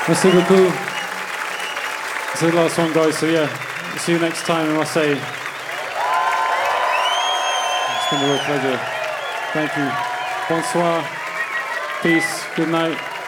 Merci beaucoup. This is the last one, guys. So yeah, see you next time in Marseille. It's been a real pleasure. Thank you. Bonsoir. Peace. Good night.